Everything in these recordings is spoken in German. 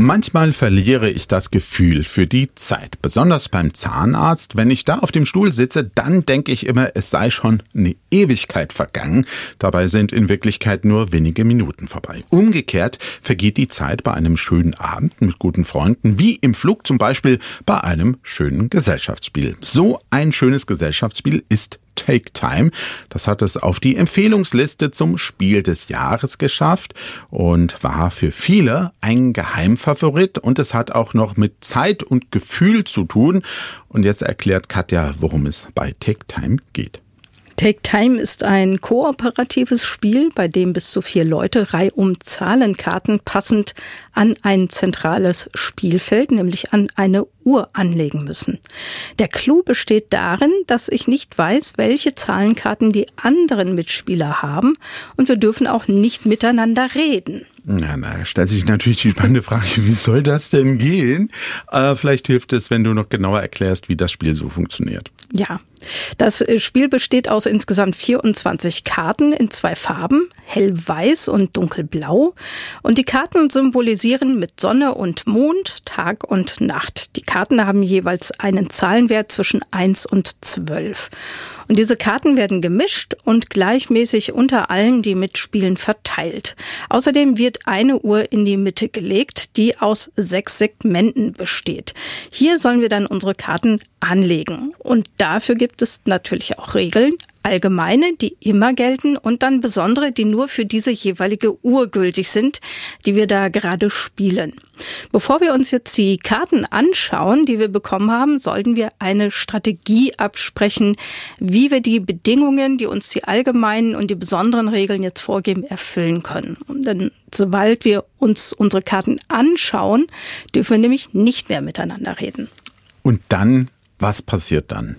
Manchmal verliere ich das Gefühl für die Zeit. Besonders beim Zahnarzt. Wenn ich da auf dem Stuhl sitze, dann denke ich immer, es sei schon eine Ewigkeit vergangen. Dabei sind in Wirklichkeit nur wenige Minuten vorbei. Umgekehrt vergeht die Zeit bei einem schönen Abend mit guten Freunden, wie im Flug zum Beispiel bei einem schönen Gesellschaftsspiel. So ein schönes Gesellschaftsspiel ist Take Time. Das hat es auf die Empfehlungsliste zum Spiel des Jahres geschafft und war für viele ein Geheimfavorit. Und es hat auch noch mit Zeit und Gefühl zu tun. Und jetzt erklärt Katja, worum es bei Take Time geht. Take Time ist ein kooperatives Spiel, bei dem bis zu 4 Leute reihum Zahlenkarten passend an ein zentrales Spielfeld, nämlich an eine Uhr anlegen müssen. Der Clou besteht darin, dass ich nicht weiß, welche Zahlenkarten die anderen Mitspieler haben, und wir dürfen auch nicht miteinander reden. Na, stellt sich natürlich die spannende Frage, wie soll das denn gehen? Vielleicht hilft es, wenn du noch genauer erklärst, wie das Spiel so funktioniert. Ja, das Spiel besteht aus insgesamt 24 Karten in 2 Farben, hellweiß und dunkelblau. Und die Karten symbolisieren mit Sonne und Mond, Tag und Nacht. Die Karten haben jeweils einen Zahlenwert zwischen 1 und 12. Und diese Karten werden gemischt und gleichmäßig unter allen, die mitspielen, verteilt. Außerdem wird eine Uhr in die Mitte gelegt, die aus 6 Segmenten besteht. Hier sollen wir dann unsere Karten anlegen. Und dafür gibt es natürlich auch Regeln. Allgemeine, die immer gelten, und dann besondere, die nur für diese jeweilige Uhr gültig sind, die wir da gerade spielen. Bevor wir uns jetzt die Karten anschauen, die wir bekommen haben, sollten wir eine Strategie absprechen, wie wir die Bedingungen, die uns die allgemeinen und die besonderen Regeln jetzt vorgeben, erfüllen können. Denn sobald wir uns unsere Karten anschauen, dürfen wir nämlich nicht mehr miteinander reden. Und dann, was passiert dann?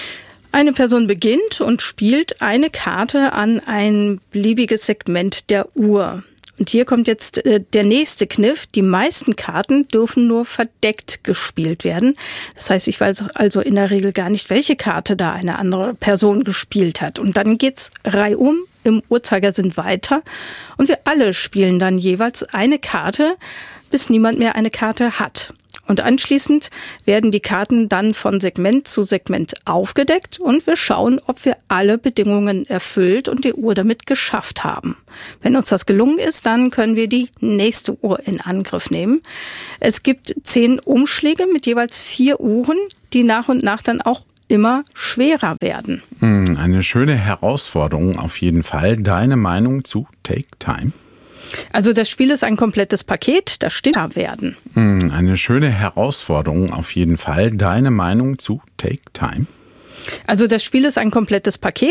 Eine Person beginnt und spielt eine Karte an ein beliebiges Segment der Uhr. Und hier kommt jetzt der nächste Kniff. Die meisten Karten dürfen nur verdeckt gespielt werden. Das heißt, ich weiß also in der Regel gar nicht, welche Karte da eine andere Person gespielt hat. Und dann geht's reihum im Uhrzeigersinn weiter. Und wir alle spielen dann jeweils eine Karte, bis niemand mehr eine Karte hat. Und anschließend werden die Karten dann von Segment zu Segment aufgedeckt und wir schauen, ob wir alle Bedingungen erfüllt und die Uhr damit geschafft haben. Wenn uns das gelungen ist, dann können wir die nächste Uhr in Angriff nehmen. Es gibt 10 Umschläge mit jeweils 4 Uhren, die nach und nach dann auch immer schwerer werden. Eine schöne Herausforderung auf jeden Fall. Deine Meinung zu Take Time? Also das Spiel ist ein komplettes Paket, das stimmt werden. Eine schöne Herausforderung auf jeden Fall. Deine Meinung zu Take Time? Also das Spiel ist ein komplettes Paket.